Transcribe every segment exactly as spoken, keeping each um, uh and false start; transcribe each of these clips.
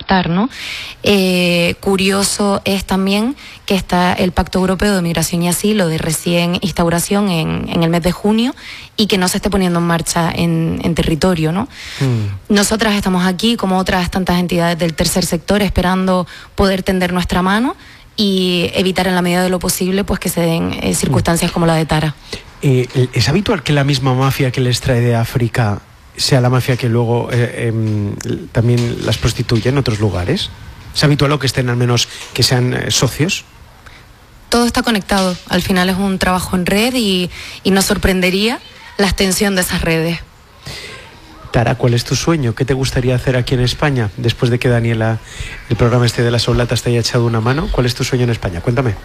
adaptar, ¿no? Eh, curioso es también que está el Pacto Europeo de Migración y Asilo de recién instauración en, en el mes de junio y que no se esté poniendo en marcha en, en territorio, ¿no? Mm. Nosotras estamos aquí, como otras tantas entidades del tercer sector, esperando poder tender nuestra mano y evitar en la medida de lo posible pues que se den eh, circunstancias mm. como la de Tara. Eh, ¿Es habitual que la misma mafia que les trae de África sea la mafia que luego eh, eh, también las prostituye en otros lugares? ¿Es habitual o que estén al menos que sean eh, socios? Todo está conectado. Al final es un trabajo en red y, y nos sorprendería la extensión de esas redes. Tara, ¿cuál es tu sueño? ¿Qué te gustaría hacer aquí en España? Después de que Daniela, el programa este de las oblatas, te haya echado una mano, ¿cuál es tu sueño en España? Cuéntame.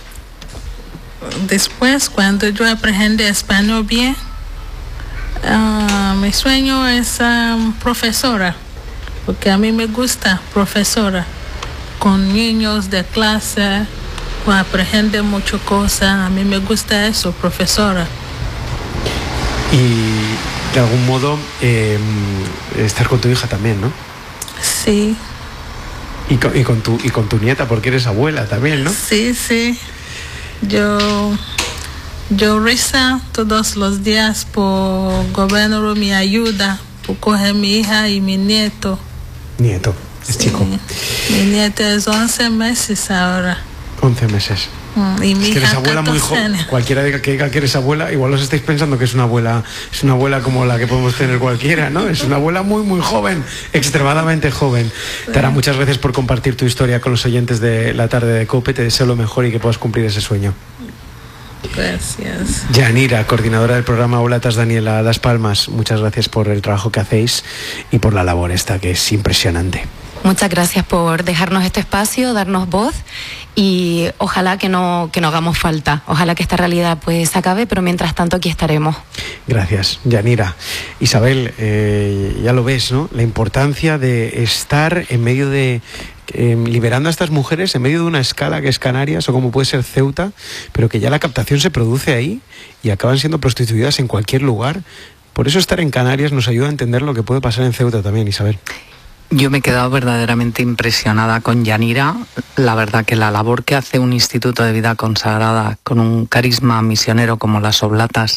Después, cuando yo aprenda español bien, uh, mi sueño es um, profesora, porque a mí me gusta profesora, con niños de clase, o aprender muchas cosas, a mí me gusta eso, profesora. Y de algún modo eh, estar con tu hija también, ¿no? Sí. Y con, y, con tu, y con tu nieta, porque eres abuela también, ¿no? Sí, sí. Yo, yo rezo todos los días por gobierno mi ayuda, por coger mi hija y mi nieto. Nieto, es sí. chico. Mi nieto es once meses ahora. once meses. Mm, y mi es que hija eres abuela muy joven. Cualquiera que diga que eres abuela, igual os estáis pensando que es una abuela, es una abuela como la que podemos tener cualquiera, ¿no? Es una abuela muy, muy joven, extremadamente joven. Sí. Tara, muchas gracias por compartir tu historia con los oyentes de la tarde de COPE. Te deseo lo mejor y que puedas cumplir ese sueño. Gracias. Yanira, coordinadora del programa Oblatas Daniela Las Palmas, muchas gracias por el trabajo que hacéis y por la labor esta que es impresionante. Muchas gracias por dejarnos este espacio, darnos voz y ojalá que no, que no hagamos falta. Ojalá que esta realidad pues se acabe, pero mientras tanto aquí estaremos. Gracias, Yanira. Isabel, eh, ya lo ves, ¿no? La importancia de estar en medio de... Eh, liberando a estas mujeres en medio de una escala que es Canarias o como puede ser Ceuta, pero que ya la captación se produce ahí y acaban siendo prostituidas en cualquier lugar. Por eso estar en Canarias nos ayuda a entender lo que puede pasar en Ceuta también, Isabel. Yo me he quedado verdaderamente impresionada con Yanira. La verdad que la labor que hace un instituto de vida consagrada con un carisma misionero como las Oblatas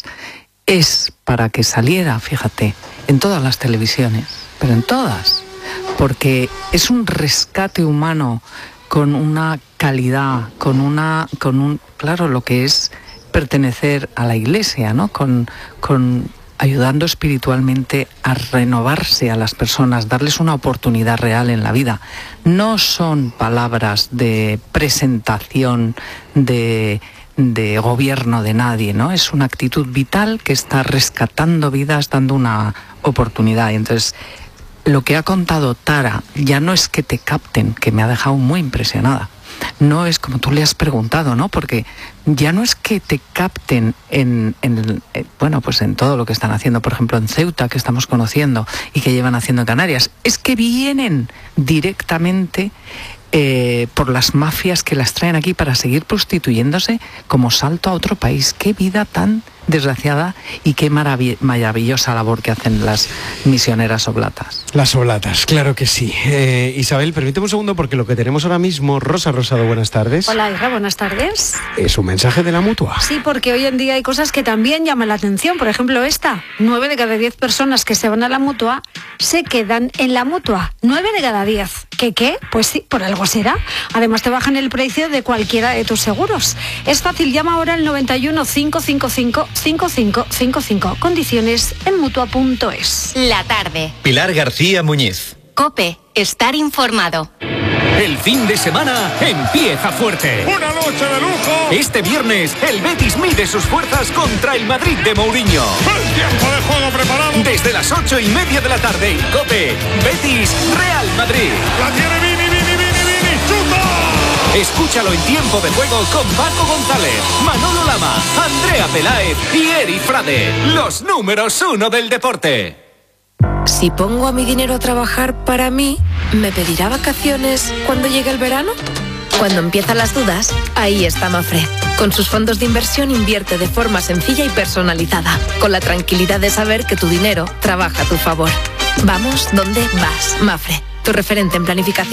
es para que saliera, fíjate, en todas las televisiones, pero en todas, porque es un rescate humano con una calidad, con una, con un, claro, lo que es pertenecer a la Iglesia, ¿no? Con, con ayudando espiritualmente a renovarse a las personas, darles una oportunidad real en la vida. No son palabras de presentación, de, de gobierno de nadie, ¿no? Es una actitud vital que está rescatando vidas, dando una oportunidad. Y entonces, lo que ha contado Tara ya no es que te capten, que me ha dejado muy impresionada. No es como tú le has preguntado, ¿no? Porque ya no es que te capten en, en, en, bueno, pues en todo lo que están haciendo, por ejemplo, en Ceuta, que estamos conociendo y que llevan haciendo en Canarias. Es que vienen directamente eh, por las mafias que las traen aquí para seguir prostituyéndose como salto a otro país. ¡Qué vida tan desgraciada y qué marav- maravillosa labor que hacen las misioneras oblatas! Las oblatas, claro que sí. Eh, Isabel, permíteme un segundo porque lo que tenemos ahora mismo, Rosa Rosado, buenas tardes. Hola, hija, buenas tardes. Es un mensaje de la Mutua. Sí, porque hoy en día hay cosas que también llaman la atención. Por ejemplo, esta. Nueve de cada diez personas que se van a la Mutua se quedan en la Mutua. Nueve de cada diez. ¿Qué qué? Pues sí, por algo será. Además te bajan el precio de cualquiera de tus seguros. Es fácil, llama ahora al noventa y uno, cinco cinco cinco, cinco cinco cinco cinco. Condiciones en mutua punto es. La tarde. Pilar García Muñiz. COPE. Estar informado. El fin de semana empieza fuerte. ¡Una noche de lujo! Este viernes, el Betis mide sus fuerzas contra el Madrid de Mourinho. ¡El tiempo de juego preparado! Desde las ocho y media de la tarde en COPE, Betis Real Madrid. ¡La tiene Vini, Vini, Vini, Vini! ¡Chuta! Escúchalo en tiempo de juego con Paco González, Manolo Lama, Andrea Peláez y Eri Frade. Los números uno del deporte. Si pongo a mi dinero a trabajar para mí, ¿me pedirá vacaciones cuando llegue el verano? Cuando empiezan las dudas, ahí está Mafre. Con sus fondos de inversión invierte de forma sencilla y personalizada, con la tranquilidad de saber que tu dinero trabaja a tu favor. Vamos donde vas, Mafre, tu referente en planificación.